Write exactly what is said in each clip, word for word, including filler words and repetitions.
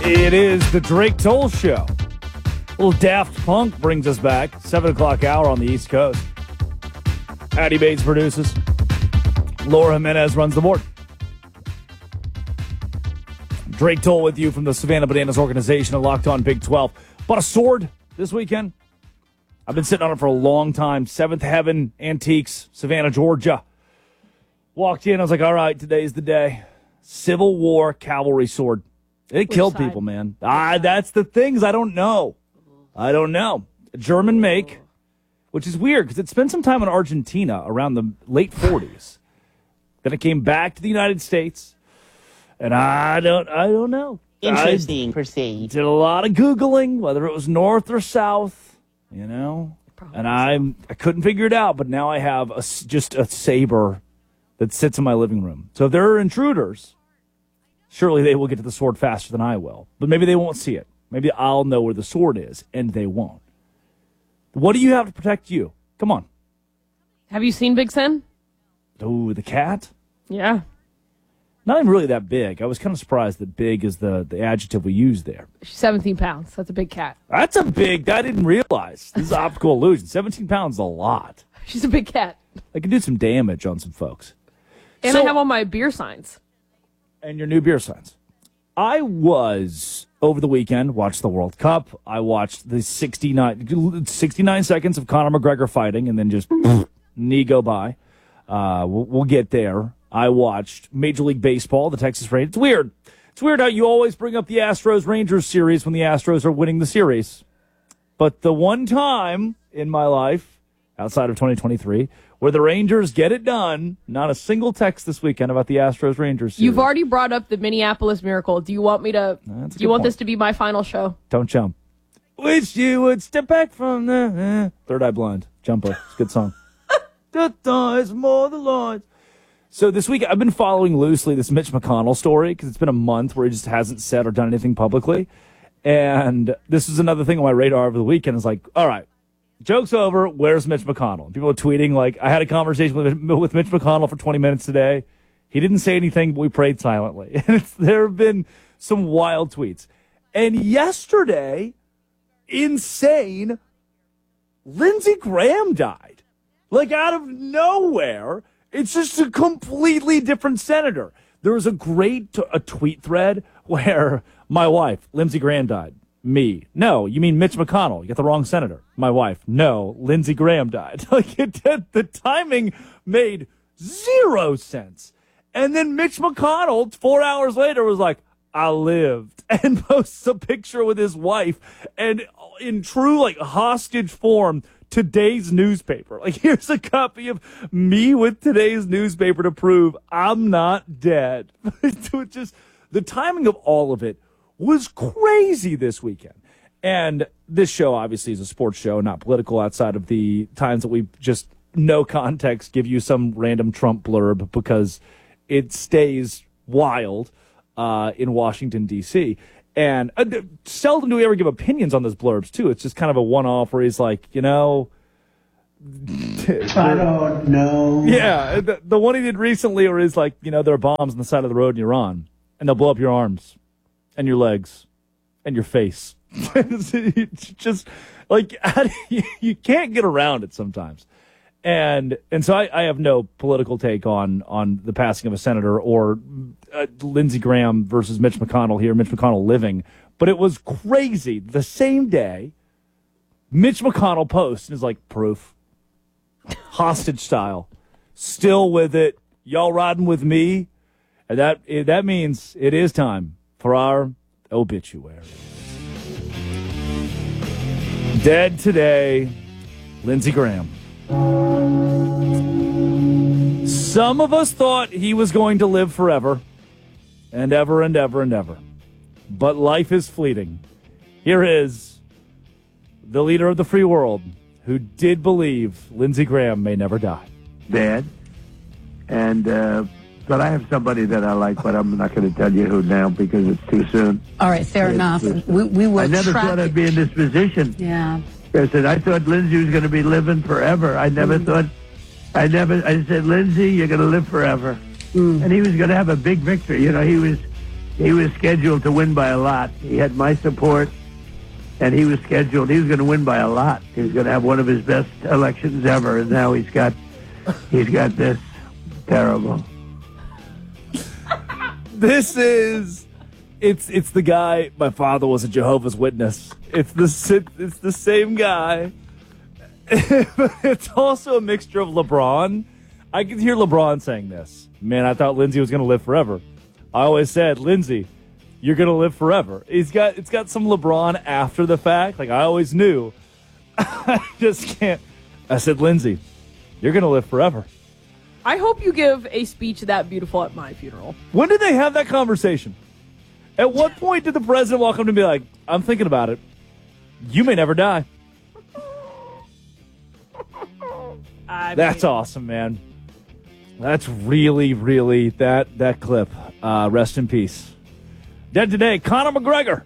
It is the Drake Toll Show. A little Daft Punk brings us back. seven o'clock hour on the East Coast. Patty Bates produces. Laura Jimenez runs the board. Drake Toll with you from the Savannah Bananas organization at Locked On Big twelve. Bought a sword this weekend. I've been sitting on it for a long time. Seventh Heaven Antiques, Savannah, Georgia. Walked in, I was like, all right, today's the day. Civil War cavalry sword. It Which killed side? people, man. Ah, that's the things I don't know. I don't know. A German make, which is weird because it spent some time in Argentina around the late forties. Then it came back to the United States, and I don't, I don't know. Interesting. I Proceed. did a lot of Googling, whether it was north or south, you know, and I I couldn't figure it out. But now I have a s just a saber that sits in my living room. So if there are intruders, surely they will get to the sword faster than I will. But maybe they won't see it. Maybe I'll know where the sword is, and they won't. What do you have to protect you? Come on. Have you seen Big Sen? Oh, the cat? Yeah. Not even really that big. I was kind of surprised that big is the, the adjective we use there. She's seventeen pounds. That's a big cat. That's a big, I didn't realize. This is optical illusion. seventeen pounds is a lot. She's a big cat. I can do some damage on some folks. And So- I have all my beer signs. And your new beer signs. I was, over the weekend, watched the World Cup. I watched the sixty-nine, sixty-nine seconds of Conor McGregor fighting and then just knee go by. Uh, we'll, we'll get there. I watched Major League Baseball, the Texas Rangers. It's weird. It's weird how you always bring up the Astros-Rangers series when the Astros are winning the series. But the one time in my life, outside of twenty twenty-three, where the Rangers get it done, not a single text this weekend about the Astros-Rangers series. You've already brought up the Minneapolis Miracle. Do you want me to? That's a Do you good want point. this to be my final show? Don't jump. Wish you would step back from the... Uh, Third Eye Blind. Jumper. It's a good song. The thighs more the lines. So this week, I've been following loosely this Mitch McConnell story because it's been a month where he just hasn't said or done anything publicly. And this is another thing on my radar over the weekend. It's like, all right, joke's over. Where's Mitch McConnell? People are tweeting like, I had a conversation with, with Mitch McConnell for twenty minutes today. He didn't say anything, but we prayed silently. And it's, there have been some wild tweets. And yesterday, insane, Lindsey Graham died. Like out of nowhere. It's just a completely different senator. There was a great t a tweet thread where my wife, Lindsey Graham, died. Me. No, you mean Mitch McConnell. You got the wrong senator. My wife. No, Lindsey Graham died. Like it did, the timing made zero sense. And then Mitch McConnell, four hours later, was like, I lived, and posts a picture with his wife, and in true like hostage form, today's newspaper. Like, here's a copy of me with today's newspaper to prove I'm not dead. It just the timing of all of it was crazy this weekend. And this show obviously is a sports show, not political, outside of the times that we just no context give you some random Trump blurb because it stays wild uh, in Washington, D C And uh, seldom do we ever give opinions on those blurbs, too. It's just kind of a one-off where he's like, you know... I don't know. Yeah, the, the one he did recently where he's like, you know, there are bombs on the side of the road and you're on, and they'll blow up your arms and your legs and your face. It's just, like, you, you can't get around it sometimes. And and so I, I have no political take on on the passing of a senator or uh, Lindsey Graham versus Mitch McConnell here, Mitch McConnell living. But it was crazy. The same day, Mitch McConnell posts and is like, proof. Hostage style. Still with it. Y'all riding with me? And that, that means it is time for our obituary. Dead today, Lindsey Graham. Some of us thought he was going to live forever and ever and ever and ever. But life is fleeting. Here is the leader of the free world who did believe Lindsey Graham may never die. Bad. And, uh, but I have somebody that I like, but I'm not going to tell you who now because it's too soon. All right, fair It's enough. too soon. We, we will I never track thought it. I'd be in this position. Yeah. I said, I thought Lindsay was going to be living forever. I never mm. thought, I never, I said, Lindsay, you're going to live forever. Mm. And he was going to have a big victory. You know, he was, he was scheduled to win by a lot. He had my support, and he was scheduled. He was going to win by a lot. He was going to have one of his best elections ever, and now he's got he's got this. Terrible. This is, it's it's the guy. My father was a Jehovah's Witness. It's the it's the same guy. It's also a mixture of LeBron. I could hear LeBron saying this. Man, I thought Lindsay was going to live forever. I always said, Lindsay, you're going to live forever. He's got it's got some LeBron after the fact. Like I always knew. I just can't. I said, Lindsay, you're going to live forever. I hope you give a speech that beautiful at my funeral. When did they have that conversation? At what point did the president walk up to me and be like, I'm thinking about it. You may never die. I That's mean, awesome, man. That's really, really, that that clip. Uh, rest in peace. Dead today, Conor McGregor.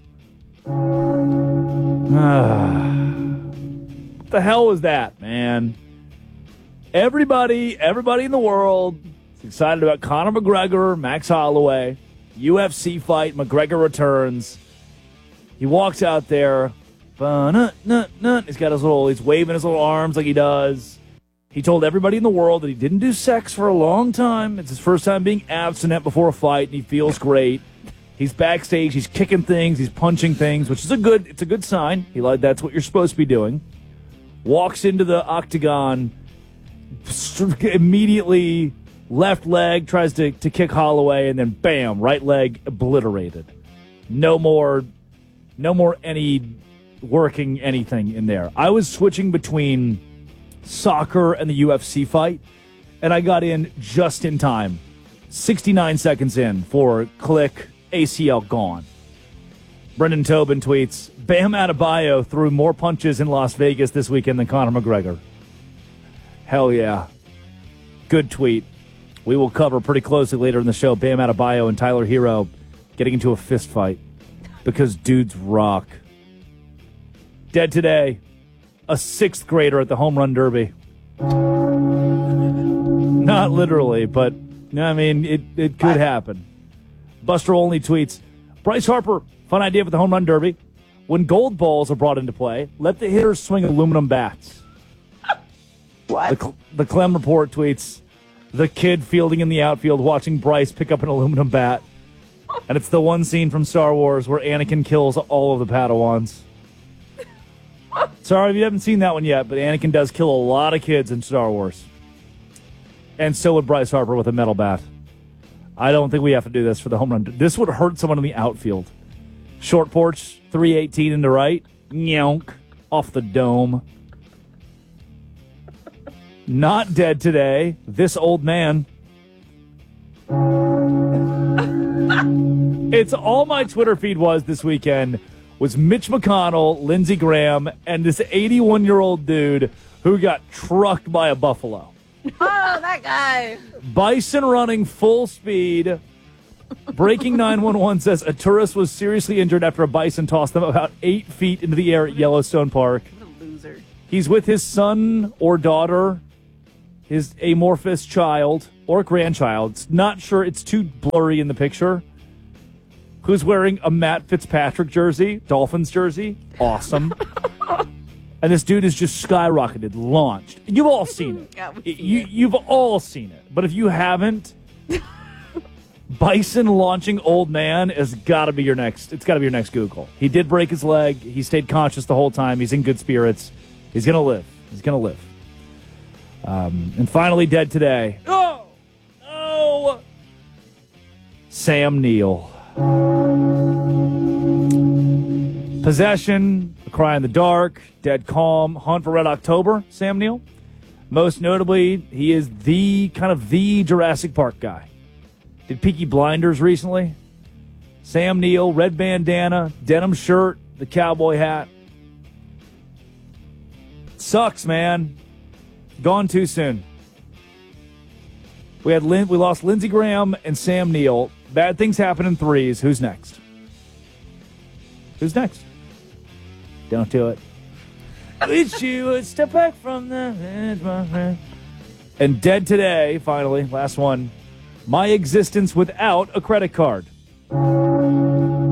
What the hell was that, man? Everybody, everybody in the world is excited about Conor McGregor, Max Holloway, U F C fight. McGregor returns. He walks out there. He's got his little, he's waving his little arms like he does. He told everybody in the world that he didn't do sex for a long time. It's his first time being abstinent before a fight, and he feels great. He's backstage. He's kicking things. He's punching things, which is a good. It's a good sign. He like that's what you're supposed to be doing. Walks into the octagon. Immediately, left leg tries to, to kick Holloway, and then bam, right leg obliterated. No more, no more any working anything in there. I was switching between soccer and the U F C fight, and I got in just in time. sixty-nine seconds in for click, A C L gone. Brendan Tobin tweets, Bam Adebayo threw more punches in Las Vegas this weekend than Conor McGregor. Hell yeah. Good tweet. We will cover pretty closely later in the show Bam Adebayo and Tyler Hero getting into a fist fight because dudes rock. Dead today, a sixth grader at the home run derby. Not literally, but I mean, it, it could happen. Buster Olney tweets, Bryce Harper, fun idea for the home run derby. When gold balls are brought into play, let the hitters swing aluminum bats. What? The, the Clem Report tweets, the kid fielding in the outfield watching Bryce pick up an aluminum bat. And it's the one scene from Star Wars where Anakin kills all of the Padawans. Sorry if you haven't seen that one yet, but Anakin does kill a lot of kids in Star Wars. And so would Bryce Harper with a metal bat. I don't think we have to do this for the home run. This would hurt someone in the outfield. Short porch, three eighteen into right. Nyonk. Off the dome. Not dead today. This old man. It's all my Twitter feed was this weekend was Mitch McConnell, Lindsey Graham, and this eighty-one-year-old dude who got trucked by a buffalo. Oh, that guy. Bison running full speed. Breaking nine one one says a tourist was seriously injured after a bison tossed them about eight feet into the air at Yellowstone Park. What a loser. He's with his son or daughter, his amorphous child or grandchild. It's not sure. It's too blurry in the picture. Who's wearing a Matt Fitzpatrick jersey, Dolphins jersey. Awesome. And this dude is just skyrocketed, launched. You've all seen it. Yeah, we've seen you, it. You've all seen it. But if you haven't, Bison launching old man has got to be your next. It's got to be your next Google. He did break his leg. He stayed conscious the whole time. He's in good spirits. He's going to live. He's going to live. Um, and finally dead today. Oh! Oh! Sam Neill. Possession, A Cry in the Dark, Dead Calm, Hunt for Red October, Sam Neill. Most notably, he is the kind of the Jurassic Park guy. Did Peaky Blinders recently. Sam Neill, red bandana, denim shirt, the cowboy hat. Sucks, man. Gone too soon. We had Lin- we lost Lindsey Graham and Sam Neill. Bad things happen in threes. Who's next? Who's next? Don't do it. Wish you would step back from the edge, my friend. And dead today, finally, last one. My existence without a credit card.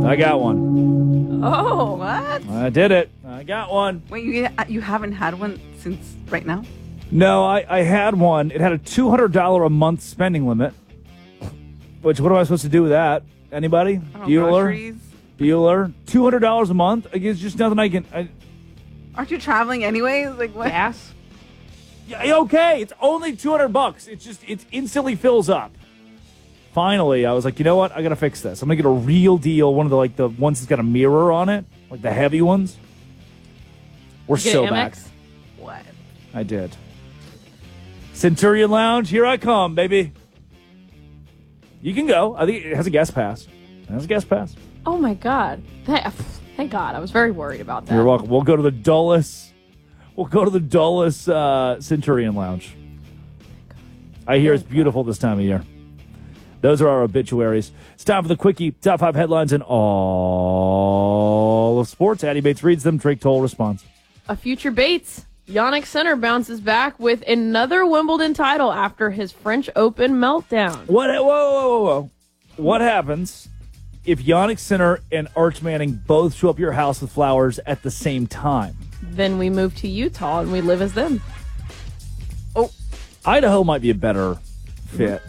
I got one. Oh, What? I did it. I got one. Wait, you you haven't had one since right now? No, I, I had one. It had a two hundred dollars a month spending limit. Which, what am I supposed to do with that? Anybody? I don't know, Bueller? groceries? Bueller? two hundred dollars a month? Like, it's just nothing I can... I, Aren't you traveling anyways? Like what? gas. yeah, okay, it's only two hundred bucks. It's just, it instantly fills up. Finally, I was like, you know what? I got to fix this. I'm going to get a real deal. One of the, like, the ones that's got a mirror on it. Like the heavy ones. We're Get so an back. Amex? What? I did. Centurion Lounge, here I come, baby. You can go. I think it has a guest pass. It has a guest pass. Oh my God. Thank, thank God. I was very worried about that. You're welcome. We'll go to the Dulles. We'll go to the Dulles uh, Centurion Lounge. I hear it's beautiful this time of year. Those are our obituaries. It's time for the quickie. Top five headlines in all of sports. Addie Bates reads them. Drake Toll responds. A future Bates. Yannick Sinner bounces back with another Wimbledon title after his French Open meltdown. What? Whoa, whoa, whoa, whoa. What happens if Yannick Sinner and Arch Manning both show up at your house with flowers at the same time? Then we move to Utah and we live as them. Oh, Idaho might be a better fit.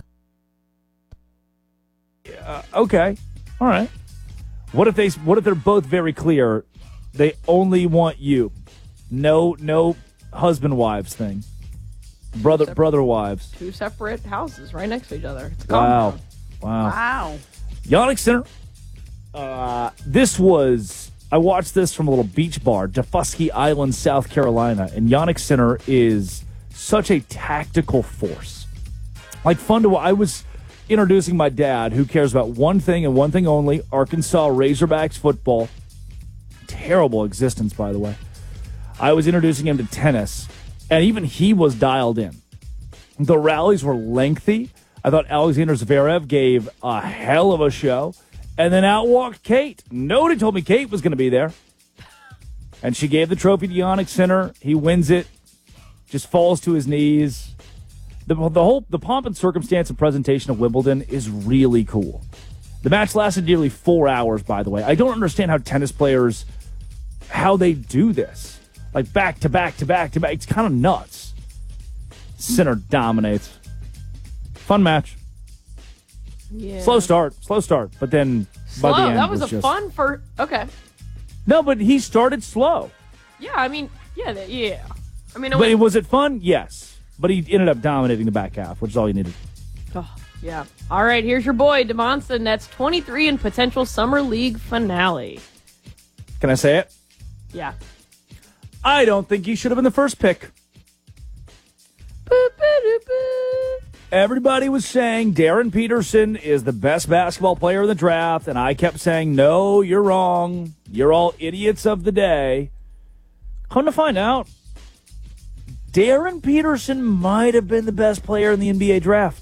Uh, okay, all right. What if they? What if they're both very clear? They only want you. No, no husband wives thing. Brother, Separate. brother wives. Two separate houses right next to each other. It's a Wow, compound. wow. Wow. Yannick Sinner. Uh, this was, I watched this from a little beach bar, Defusky Island, South Carolina, and Yannick Sinner is such a tactical force. Like fun to, I was introducing my dad, who cares about one thing and one thing only, Arkansas Razorbacks football. Terrible existence, by the way. I was introducing him to tennis, and even he was dialed in. The rallies were lengthy. I thought Alexander Zverev gave a hell of a show. And then out walked Kate. Nobody told me Kate was going to be there. And she gave the trophy to Yannick Sinner. He wins it. Just falls to his knees. The, the whole the pomp and circumstance and presentation of Wimbledon is really cool. The match lasted nearly four hours, by the way. I don't understand how tennis players, how they do this. Like back to back to back to back. It's kind of nuts. Sinner dominates. Fun match. Yeah. Slow start. Slow start. But then Slow. by the end, That was, was a just, fun for. Okay. No, but he started slow. Yeah, I mean, yeah, that- yeah. I mean, it But was, was it fun? Yes. But he ended up dominating the back half, which is all you needed. oh, yeah. All right, here's your boy, DeMonson. That's twenty-three in potential Summer League finale. Can I say it? Yeah. I don't think he should have been the first pick. Boop-a-doop-a. Everybody was saying Darren Peterson is the best basketball player in the draft, and I kept saying, no, you're wrong. You're all idiots of the day. Come to find out, Darren Peterson might have been the best player in the N B A draft.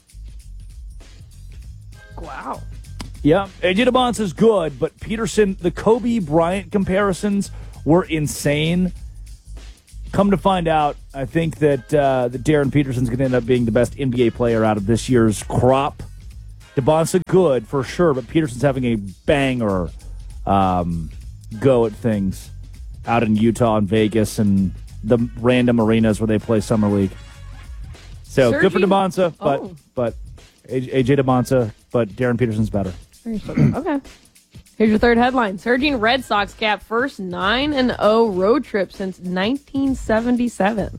Wow. Yeah, A J DeBonce is good, but Peterson, the Kobe Bryant comparisons were insane. Come to find out, I think that uh, that Darren Peterson's going to end up being the best N B A player out of this year's crop. DeBonce good for sure, but Peterson's having a banger um, go at things out in Utah and Vegas and the random arenas where they play summer league. So good for Sergi- DeBonce, but Oh. but A J DeBonce, but Darren Peterson's better. Okay. Here's your third headline. Surging Red Sox cap first nine and oh road trip since nineteen seventy-seven.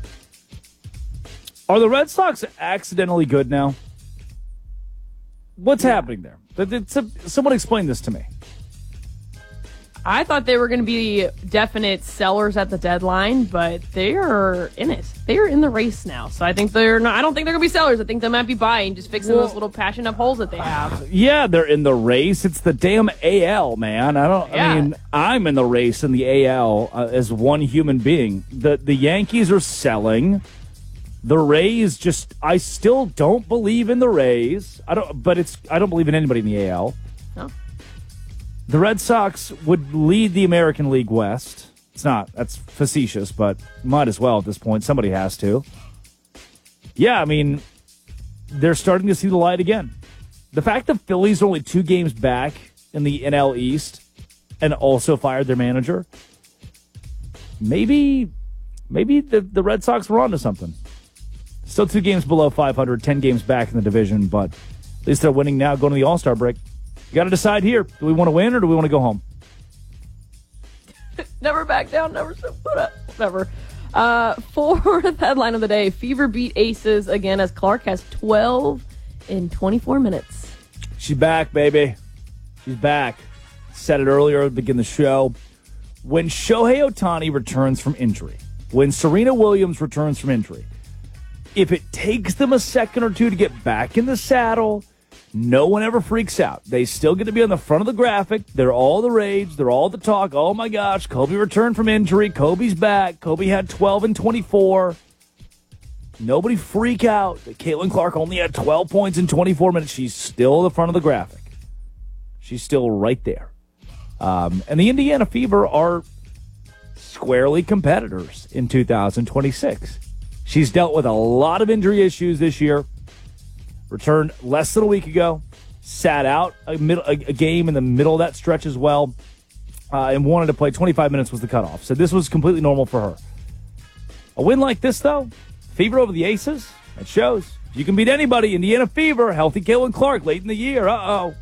Are the Red Sox accidentally good now? What's happening there? It's a, someone explain this to me. I thought they were going to be definite sellers at the deadline, but they are in it. They are in the race now. So I think they're not, I don't think they're going to be sellers. I think they might be buying, just fixing Well- those little passion up holes that they have. Yeah, they're in the race. It's the damn A L, man. I don't. Yeah. I mean, I'm in the race in the A L uh, as one human being. The the Yankees are selling. The Rays just. I still don't believe in the Rays. I don't. But it's. I don't believe in anybody in the A L. No. The Red Sox would lead the American League West. It's not. That's facetious, but might as well at this point. Somebody has to. Yeah, I mean, they're starting to see the light again. The fact the Phillies are only two games back in the N L East and also fired their manager, maybe maybe the, the Red Sox were onto something. Still two games below five hundred, ten games back in the division, but at least they're winning now, going to the All-Star break. You got to decide here. Do we want to win or do we want to go home? Never back down, never put up. Never. Uh, fourth headline of the day. Fever beat Aces again as Clark has twelve in twenty-four minutes. She's back, baby. She's back. Said it earlier to begin the show. When Shohei Ohtani returns from injury, when Serena Williams returns from injury, if it takes them a second or two to get back in the saddle, no one ever freaks out. They still get to be on the front of the graphic. They're all the rage. They're all the talk. Oh, my gosh, Kobe returned from injury. Kobe's back. Kobe had twelve and twenty-four. Nobody freak out that Caitlin Clark only had twelve points in twenty-four minutes. She's still the front of the graphic. She's still right there. Um, and the Indiana Fever are squarely competitors in two thousand twenty-six. She's dealt with a lot of injury issues this year. Returned less than a week ago. Sat out a, mid- a, a game in the middle of that stretch as well. Uh, and wanted to play. twenty-five minutes was the cutoff. So this was completely normal for her. A win like this, though, Fever over the Aces, that shows. If you can beat anybody, Indiana Fever, healthy Caitlin Clark late in the year. Uh-oh.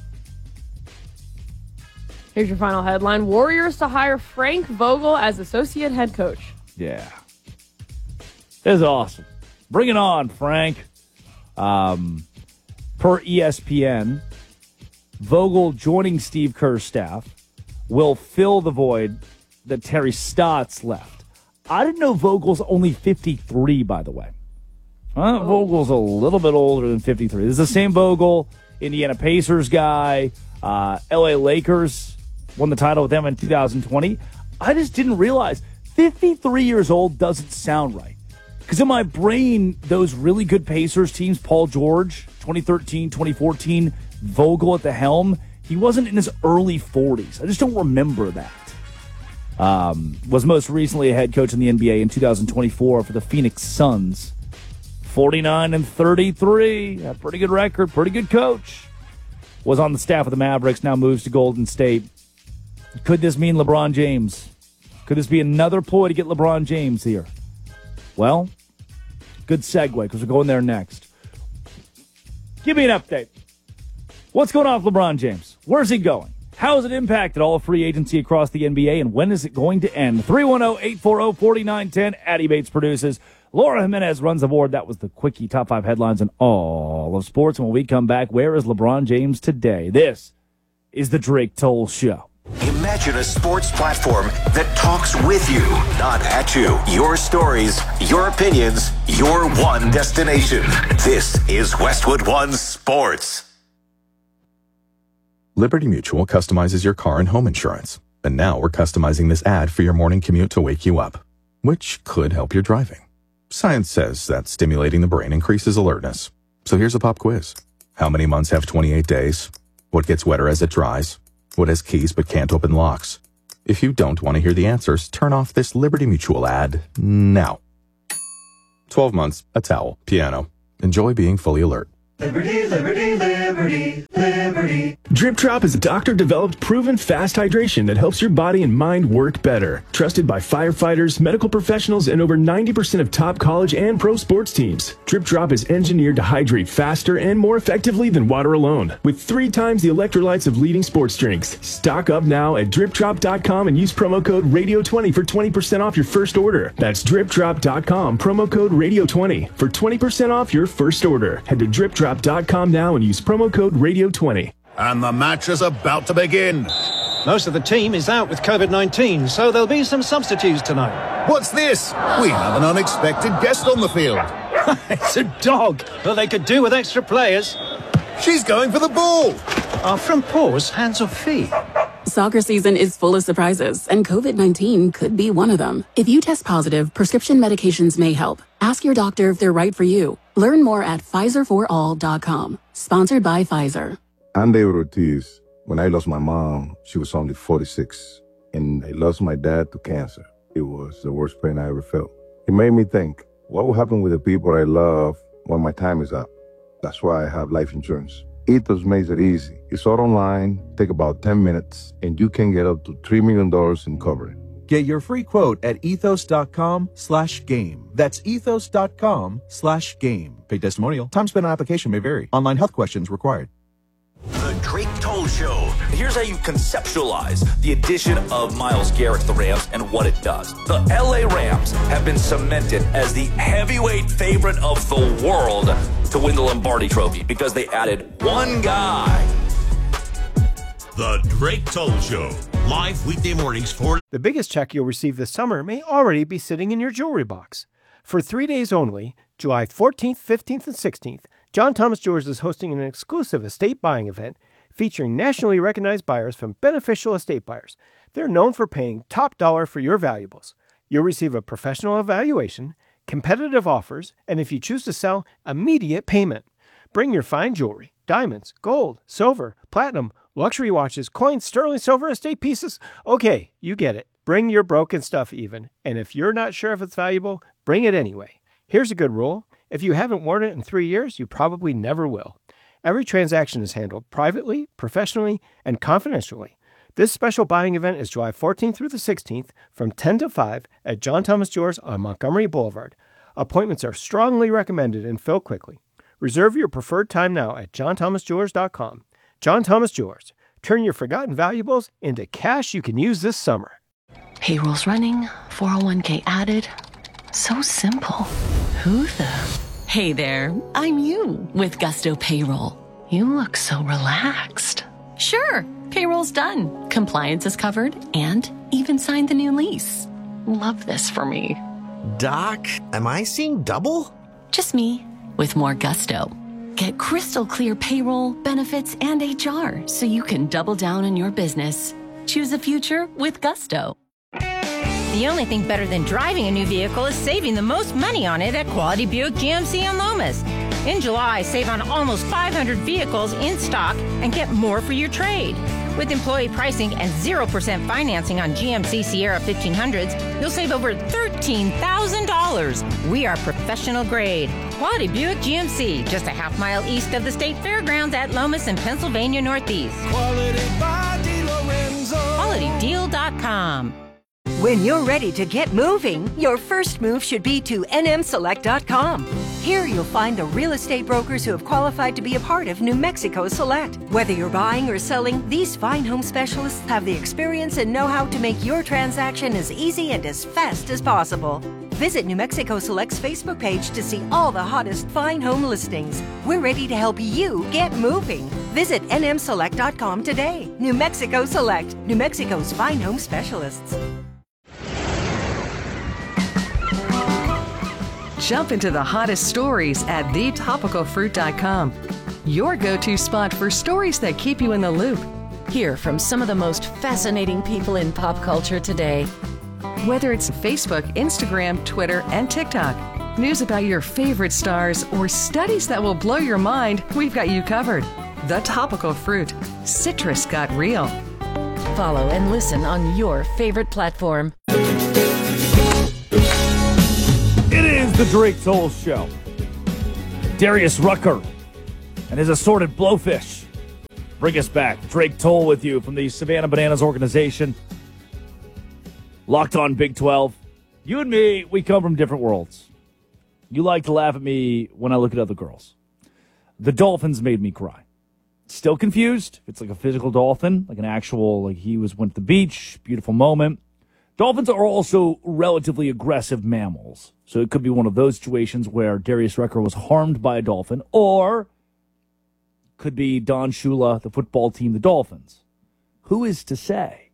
Here's your final headline. Warriors to hire Frank Vogel as associate head coach. Yeah. This is awesome. Bring it on, Frank. Um, per E S P N, Vogel joining Steve Kerr's staff will fill the void that Terry Stotts left. I didn't know Vogel's only fifty-three, by the way. Uh, Vogel's a little bit older than fifty-three. This is the same Vogel, Indiana Pacers guy, uh, L A Lakers, won the title with them in two thousand twenty. I just didn't realize fifty-three years old doesn't sound right. Because in my brain, those really good Pacers teams, Paul George, twenty thirteen, twenty fourteen, Vogel at the helm, he wasn't in his early forties. I just don't remember that. Um, was most recently a head coach in the N B A in two thousand twenty-four for the Phoenix Suns. forty-nine and thirty-three, a pretty good record, pretty good coach. Was on the staff of the Mavericks, now moves to Golden State. Could this mean LeBron James? Could this be another ploy to get LeBron James here? Well, good segue because we're going there next. Give me an update. What's going on with LeBron James? Where's he going? How has it impacted all of free agency across the N B A, and when is it going to end? three one zero, eight four zero, four nine one zero. Addy Bates produces. Laura Jimenez runs the board. That was the quickie top five headlines in all of sports. And when we come back, where is LeBron James today? This is the Drake Toll Show. Imagine a sports platform that talks with you, not at you. Your stories, your opinions, your one destination. This is Westwood One Sports. Liberty Mutual customizes your car and home insurance. And now we're customizing this ad for your morning commute to wake you up, which could help your driving. Science says that stimulating the brain increases alertness. So here's a pop quiz. How many months have twenty-eight days? What gets wetter as it dries? What has keys but can't open locks? If you don't want to hear the answers, turn off this Liberty Mutual ad now. twelve months, a towel, piano. Enjoy being fully alert. Liberty, liberty, liberty, liberty. Drip Drop is a doctor-developed, proven fast hydration that helps your body and mind work better. Trusted by firefighters, medical professionals, and over ninety percent of top college and pro sports teams. Drip Drop is engineered to hydrate faster and more effectively than water alone, with three times the electrolytes of leading sports drinks. Stock up now at drip drop dot com and use promo code radio twenty for twenty percent off your first order. That's drip drop dot com, promo code radio twenty for twenty percent off your first order. Head to drip drop dot com now and use promo code radio twenty. And the match is about to begin. Most of the team is out with COVID nineteen, so there'll be some substitutes tonight. What's this? We have an unexpected guest on the field. It's a dog, but they could do with extra players. She's going for the ball. Are from paws, hands or feet? Soccer season is full of surprises, and COVID nineteen could be one of them. If you test positive, prescription medications may help. Ask your doctor if they're right for you. Learn more at Pfizer for all dot com. Sponsored by Pfizer. I'm David Ortiz. When I lost my mom, she was only forty-six, and I lost my dad to cancer. It was the worst pain I ever felt. It made me think, what will happen with the people I love when my time is up? That's why I have life insurance. Ethos makes it easy. It's all online, take about ten minutes, and you can get up to three million dollars in coverage. Get your free quote at ethos.com slash game. That's ethos.com slash game. Paid testimonial. Time spent on application may vary. Online health questions required. The Drake Toll Show. Here's how you conceptualize the addition of Myles Garrett to the Rams and what it does. The L A Rams have been cemented as the heavyweight favorite of the world to win the Lombardi Trophy because they added one guy. The Drake Toll Show. Live weekday mornings for... The biggest check you'll receive this summer may already be sitting in your jewelry box. For three days only, July fourteenth, fifteenth, and sixteenth, John Thomas Jewelers is hosting an exclusive estate buying event featuring nationally recognized buyers from Beneficial Estate Buyers. They're known for paying top dollar for your valuables. You'll receive a professional evaluation, competitive offers, and if you choose to sell, immediate payment. Bring your fine jewelry, diamonds, gold, silver, platinum, luxury watches, coins, sterling silver, estate pieces. Okay, you get it. Bring your broken stuff even. And if you're not sure if it's valuable, bring it anyway. Here's a good rule. If you haven't worn it in three years, you probably never will. Every transaction is handled privately, professionally, and confidentially. This special buying event is July fourteenth through the sixteenth from ten to five at John Thomas Jewelers on Montgomery Boulevard. Appointments are strongly recommended and fill quickly. Reserve your preferred time now at john thomas jewelers dot com. John Thomas Jewelers. Turn your forgotten valuables into cash you can use this summer. Payroll's running, four oh one k added. So simple. Who the... Hey there, I'm you with Gusto Payroll. You look so relaxed. Sure, payroll's done. Compliance is covered and even signed the new lease. Love this for me. Doc, am I seeing double? Just me with more gusto. Get crystal clear payroll, benefits, and H R so you can double down on your business. Choose a future with Gusto. The only thing better than driving a new vehicle is saving the most money on it at Quality Buick G M C in Lomas. In July, save on almost five hundred vehicles in stock and get more for your trade. With employee pricing and zero percent financing on G M C Sierra fifteen hundreds, you'll save over thirteen thousand dollars. We are professional grade. Quality Buick G M C, just a half mile east of the State Fairgrounds at Lomas in Pennsylvania Northeast. Quality by DeLorenzo. Quality Deal dot com. When you're ready to get moving, your first move should be to N M Select dot com. Here you'll find the real estate brokers who have qualified to be a part of New Mexico Select. Whether you're buying or selling, these fine home specialists have the experience and know-how to make your transaction as easy and as fast as possible. Visit New Mexico Select's Facebook page to see all the hottest fine home listings. We're ready to help you get moving. Visit N M Select dot com today. New Mexico Select, New Mexico's fine home specialists. Jump into the hottest stories at the topical fruit dot com. Your go-to spot for stories that keep you in the loop. Hear from some of the most fascinating people in pop culture today. Whether it's Facebook, Instagram, Twitter, and TikTok, news about your favorite stars, or studies that will blow your mind, we've got you covered. The Topical Fruit. Citrus got real. Follow and listen on your favorite platform. It is the Drake Toll Show. Darius Rucker and his assorted blowfish bring us back. Drake Toll with you from the Savannah Bananas organization. Locked on Big twelve. You and me, we come from different worlds. You like to laugh at me when I look at other girls. The Dolphins made me cry. Still confused. It's like a physical dolphin, like an actual, like he was went to the beach, beautiful moment. Dolphins are also relatively aggressive mammals. So it could be one of those situations where Darius Rucker was harmed by a dolphin, or could be Don Shula, the football team, the Dolphins. Who is to say?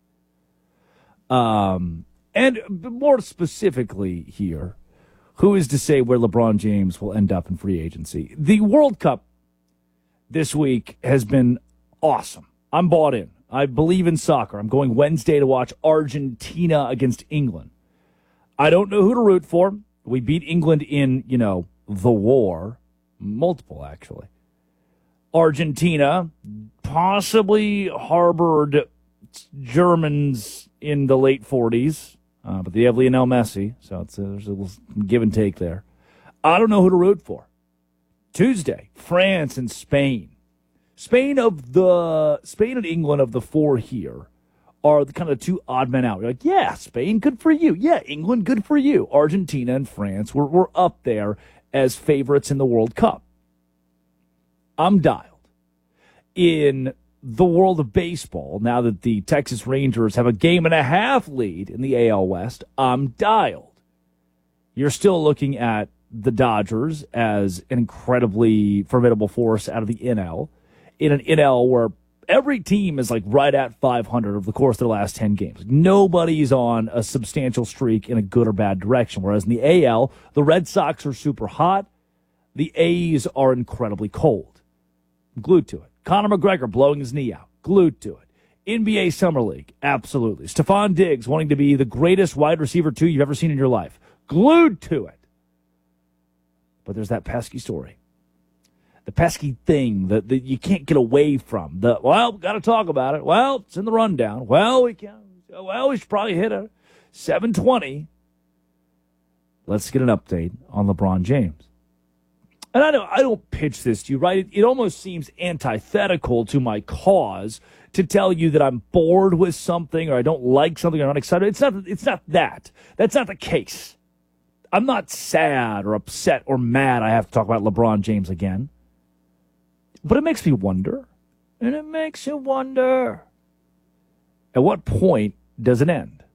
Um, and more specifically here, who is to say where LeBron James will end up in free agency? The World Cup this week has been awesome. I'm bought in. I believe in soccer. I'm going Wednesday to watch Argentina against England. I don't know who to root for. We beat England in, you know, the war. Multiple, actually. Argentina possibly harbored Germans in the late forties, uh, but they have Lionel Messi, so it's a, there's a little give and take there. I don't know who to root for. Tuesday, France and Spain. Spain of the Spain and England of the four here are the kind of two odd men out. You're like, yeah, Spain, good for you. Yeah, England, good for you. Argentina and France were, were up there as favorites in the World Cup. I'm dialed. In the world of baseball, now that the Texas Rangers have a game and a half lead in the A L West, I'm dialed. You're still looking at the Dodgers as an incredibly formidable force out of the N L, in an N L where every team is like right at five hundred over the course of their last ten games. Nobody's on a substantial streak in a good or bad direction, whereas in the A L, the Red Sox are super hot. The A's are incredibly cold. I'm glued to it. Conor McGregor blowing his knee out. Glued to it. N B A Summer League. Absolutely. Stephon Diggs wanting to be the greatest wide receiver two you've ever seen in your life. Glued to it. But there's that pesky story. The pesky thing that, that you can't get away from. The, well, got to talk about it. Well, it's in the rundown. Well, we can. Well, we should probably hit a seven twenty. Let's get an update on LeBron James. And I don't, I don't pitch this to you, right? It, it almost seems antithetical to my cause to tell you that I'm bored with something or I don't like something or I'm not excited. It's not, it's not that. That's not the case. I'm not sad or upset or mad I have to talk about LeBron James again. But it makes me wonder. And it makes you wonder. At what point does it end?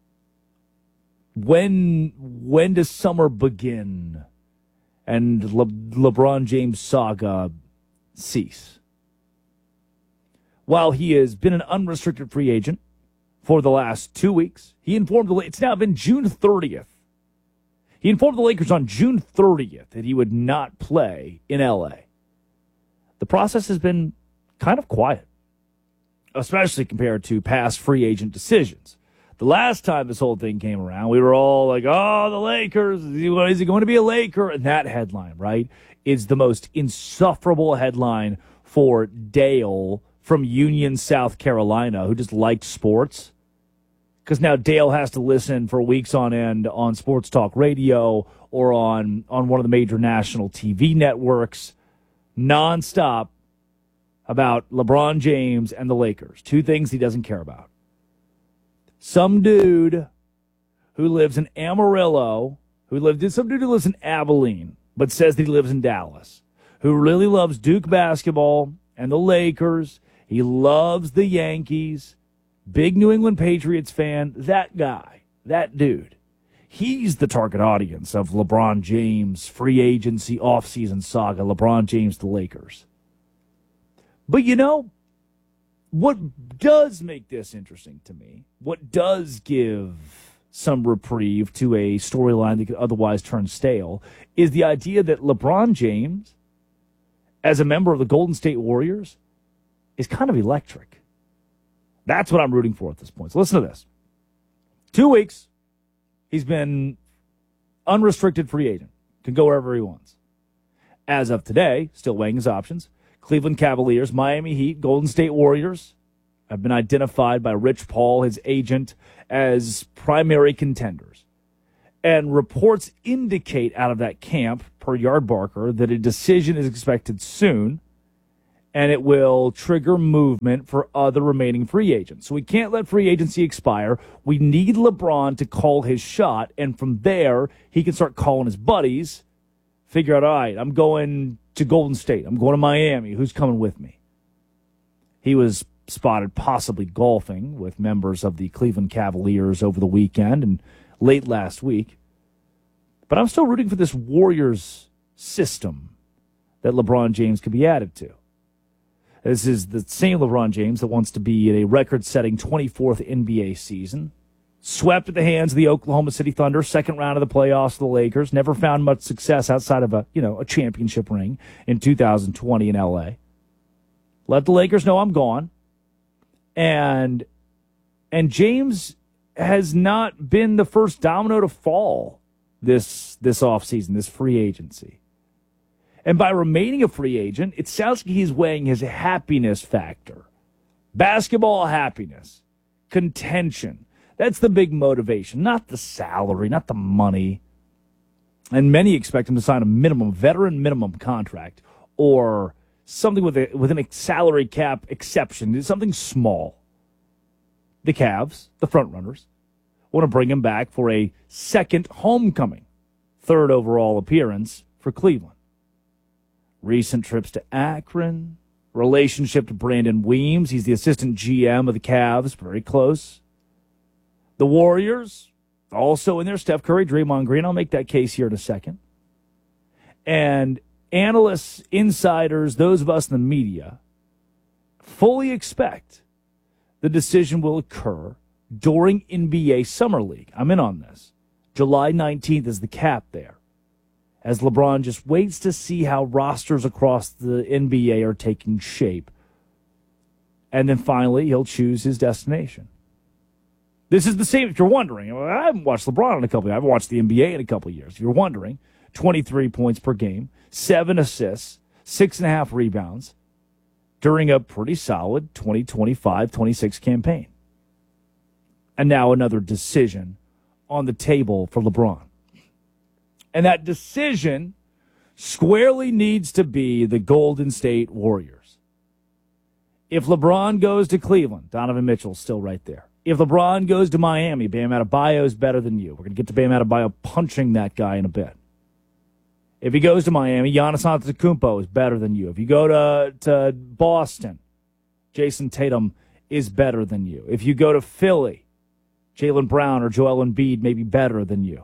When, when does summer begin? And Le- LeBron James saga cease. While he has been an unrestricted free agent for the last two weeks, he informed the it's now been June thirtieth. He informed the Lakers on June thirtieth that he would not play in L A. The process has been kind of quiet, especially compared to past free agent decisions. The last time this whole thing came around, we were all like, oh, the Lakers, is he, is he going to be a Laker? And that headline, right, is the most insufferable headline for Dale from Union, South Carolina, who just liked sports. Because now Dale has to listen for weeks on end on sports talk radio or on, on one of the major national T V networks, nonstop, about LeBron James and the Lakers. Two things he doesn't care about. Some dude who lives in Amarillo, who lived in some dude who lives in Abilene, but says that he lives in Dallas, who really loves Duke basketball and the Lakers. He loves the Yankees, big New England Patriots fan. That guy, that dude, he's the target audience of LeBron James free agency offseason saga. LeBron James, the Lakers. But you know, what does make this interesting to me, what does give some reprieve to a storyline that could otherwise turn stale, is the idea that LeBron James, as a member of the Golden State Warriors, is kind of electric. That's what I'm rooting for at this point. So listen to this. Two weeks, he's been unrestricted free agent. Can go wherever he wants. As of today, still weighing his options, Cleveland Cavaliers, Miami Heat, Golden State Warriors have been identified by Rich Paul, his agent, as primary contenders. And reports indicate out of that camp, per Yardbarker, that a decision is expected soon, and it will trigger movement for other remaining free agents. So we can't let free agency expire. We need LeBron to call his shot, and from there, he can start calling his buddies, figure out, all right, I'm going to Golden State. I'm going to Miami. Who's coming with me? He was spotted possibly golfing with members of the Cleveland Cavaliers over the weekend and late last week. But I'm still rooting for this Warriors system that LeBron James could be added to. This is the same LeBron James that wants to be in a record-setting twenty-fourth N B A season. Swept at the hands of the Oklahoma City Thunder, second round of the playoffs of the Lakers. Never found much success outside of a, you know, a championship ring in two thousand twenty in L A. Let the Lakers know I'm gone. And and James has not been the first domino to fall this this offseason, this free agency. And by remaining a free agent, it sounds like he's weighing his happiness factor. Basketball happiness. Contention. That's the big motivation, not the salary, not the money. And many expect him to sign a minimum, veteran minimum contract or something with a with an salary cap exception, something small. The Cavs, the front runners, want to bring him back for a second homecoming, third overall appearance for Cleveland. Recent trips to Akron, relationship to Brandon Weems. He's the assistant G M of the Cavs, very close. The Warriors, also in there, Steph Curry, Draymond Green. I'll make that case here in a second. And analysts, insiders, those of us in the media, fully expect the decision will occur during N B A Summer League. I'm in on this. July nineteenth is the cap there, as LeBron just waits to see how rosters across the N B A are taking shape. And then finally, he'll choose his destination. This is the same, if you're wondering. I haven't watched LeBron in a couple of years. I haven't watched the N B A in a couple of years. If you're wondering, twenty-three points per game, seven assists, six and a half rebounds during a pretty solid twenty twenty-five twenty-six campaign. And now another decision on the table for LeBron. And that decision squarely needs to be the Golden State Warriors. If LeBron goes to Cleveland, Donovan Mitchell's still right there. If LeBron goes to Miami, Bam Adebayo is better than you. We're going to get to Bam Adebayo punching that guy in a bit. If he goes to Miami, Giannis Antetokounmpo is better than you. If you go to, to Boston, Jason Tatum is better than you. If you go to Philly, Jaylen Brown or Joel Embiid may be better than you.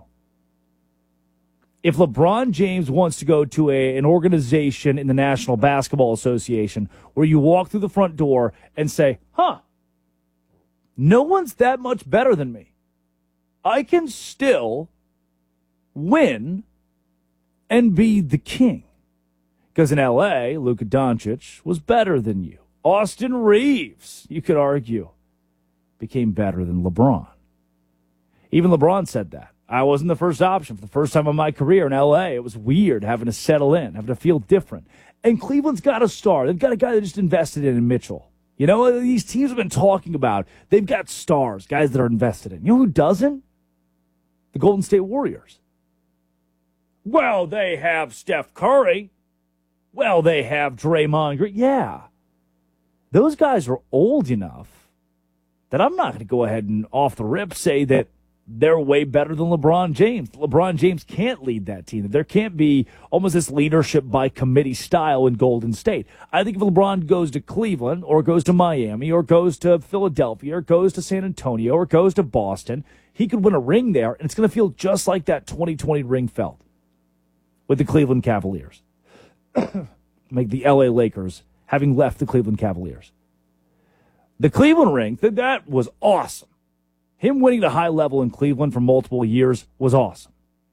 If LeBron James wants to go to a, an organization in the National Basketball Association where you walk through the front door and say, huh, no one's that much better than me, I can still win and be the king. Because in L A, Luka Doncic was better than you. Austin Reeves, you could argue, became better than LeBron. Even LeBron said that. I wasn't the first option for the first time in my career in L A. It was weird having to settle in, having to feel different. And Cleveland's got a star. They've got a guy that just invested in, in Mitchell. You know, these teams have been talking about, they've got stars, guys that are invested in. You know who doesn't? The Golden State Warriors. Well, they have Steph Curry. Well, they have Draymond Green. Yeah. Those guys are old enough that I'm not going to go ahead and off the rip say that they're way better than LeBron James. LeBron James can't lead that team. There can't be almost this leadership by committee style in Golden State. I think if LeBron goes to Cleveland or goes to Miami or goes to Philadelphia or goes to San Antonio or goes to Boston, he could win a ring there, and it's going to feel just like that twenty twenty ring felt with the Cleveland Cavaliers. Make the L A Lakers having left the Cleveland Cavaliers. The Cleveland ring, that, that was awesome. Him winning at a high level in Cleveland for multiple years was awesome.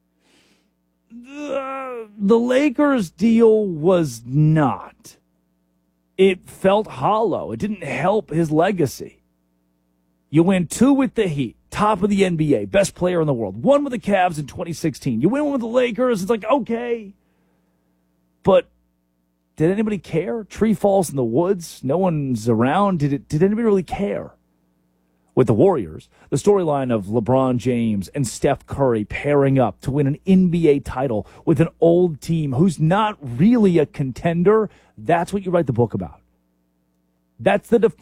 The, the Lakers deal was not. It felt hollow. It didn't help his legacy. You win two with the Heat, top of the N B A, best player in the world. One with the Cavs in twenty sixteen. You win one with the Lakers, it's like, okay. But did anybody care? Tree falls in the woods. No one's around. Did it? Did anybody really care? With the Warriors, the storyline of LeBron James and Steph Curry pairing up to win an N B A title with an old team who's not really a contender, that's what you write the book about. That's the